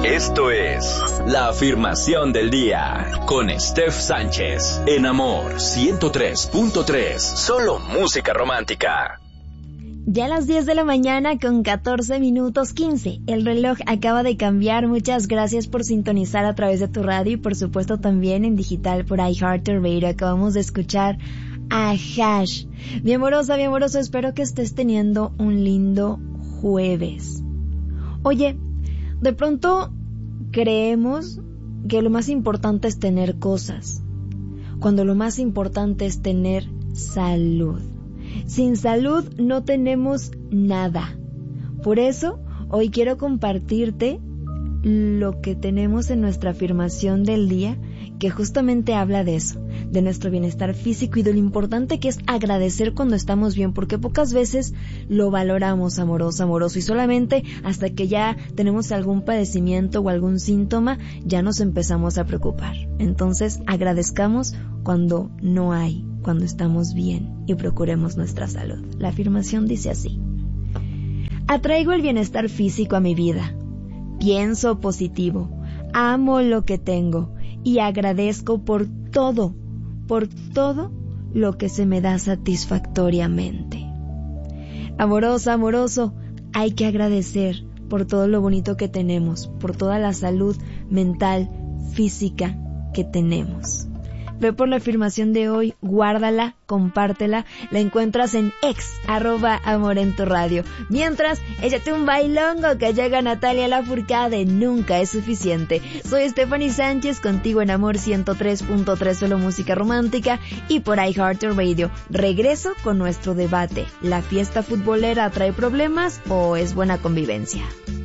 Esto es La Afirmación del Día con Steph Sánchez en Amor 103.3. Solo música romántica. Ya a las 10 de la mañana con 14 minutos 15. El reloj acaba de cambiar. Muchas gracias por sintonizar a través de tu radio y por supuesto también en digital por iHeartRadio. Acabamos de escuchar a Hash. Mi amorosa, mi amoroso, espero que estés teniendo un lindo jueves. Oye, de pronto creemos que lo más importante es tener cosas, cuando lo más importante es tener salud. Sin salud no tenemos nada. Por eso, hoy quiero compartirte lo que tenemos en nuestra afirmación del día, que justamente habla de eso, de nuestro bienestar físico y de lo importante que es agradecer cuando estamos bien, porque pocas veces lo valoramos, amoroso, y solamente hasta que ya tenemos algún padecimiento o algún síntoma, ya nos empezamos a preocupar. Entonces, agradezcamos cuando no hay, cuando estamos bien, y procuremos nuestra salud. La afirmación dice así: atraigo el bienestar físico a mi vida. Pienso positivo, amo lo que tengo y agradezco por todo lo que se me da satisfactoriamente. Amorosa, amoroso, hay que agradecer por todo lo bonito que tenemos, por toda la salud mental, física que tenemos. Ve por la afirmación de hoy, guárdala, compártela, la encuentras en @Amor en tu radio. Mientras, échate un bailongo que llega Natalia Lafourcade, nunca es suficiente. Soy Stephanie Sánchez, contigo en Amor 103.3, solo música romántica, y por iHeartRadio. Regreso con nuestro debate. ¿La fiesta futbolera trae problemas o es buena convivencia?